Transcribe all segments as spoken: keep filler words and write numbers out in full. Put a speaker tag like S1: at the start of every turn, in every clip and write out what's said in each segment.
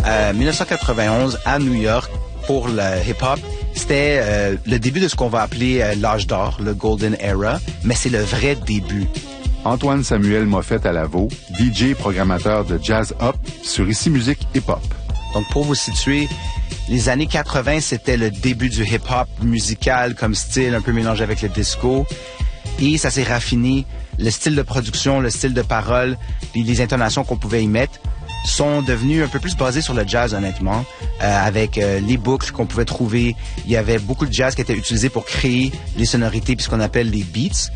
S1: euh, mille neuf cent quatre-vingt-onze à New York pour le hip-hop. C'était euh, le début de ce qu'on va appeler euh, l'âge d'or, le Golden Era, mais c'est le vrai début.
S2: Antoine Samuel Moffett à Lavaux, D J programmateur de Jazz Up sur Ici Musique Hip Hop.
S1: Donc pour vous situer, les années quatre-vingt, c'était le début du hip-hop musical comme style, un peu mélangé avec le disco. Et ça s'est raffiné. Le style de production, le style de parole, puis les intonations qu'on pouvait y mettre sont devenus un peu plus basés sur le jazz, honnêtement, euh, avec euh, les boucles qu'on pouvait trouver. Il y avait beaucoup de jazz qui était utilisé pour créer les sonorités, puis ce qu'on appelle les beats.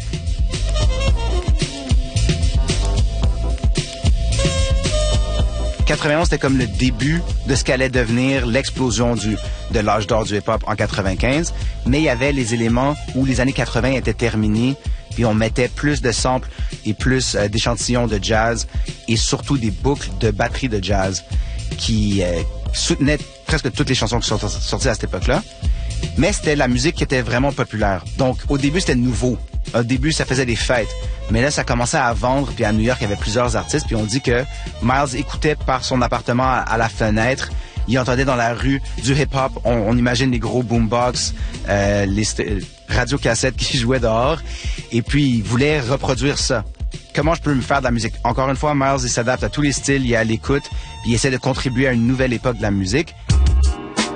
S1: quatre-vingt-onze, c'était comme le début de ce qu'allait devenir l'explosion du de l'âge d'or du hip-hop en quatre-vingt-quinze. Mais il y avait les éléments où les années quatre-vingt étaient terminées, puis on mettait plus de samples et plus euh, d'échantillons de jazz et surtout des boucles de batterie de jazz qui euh, soutenaient presque toutes les chansons qui sont sorties à cette époque-là. Mais c'était la musique qui était vraiment populaire. Donc au début, c'était nouveau. Au début, ça faisait des fêtes. Mais là, ça commençait à vendre, puis à New York, il y avait plusieurs artistes, puis on dit que Miles écoutait par son appartement à, à la fenêtre. Il entendait dans la rue du hip-hop. On, on imagine les gros boombox, euh, les st- radiocassettes qui jouaient dehors. Et puis, il voulait reproduire ça. Comment je peux me faire de la musique? Encore une fois, Miles, il s'adapte à tous les styles, il est à l'écoute, puis il essaie de contribuer à une nouvelle époque de la musique.